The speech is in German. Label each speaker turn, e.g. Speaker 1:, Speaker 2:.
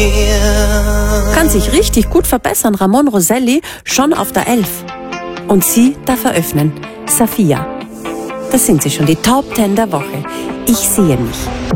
Speaker 1: Kann sich richtig gut verbessern, Ramon Roselli, schon auf der 11. Und sie darf eröffnen, Safia. Das sind sie schon, die Top 10 der Woche. Ich sehe mich.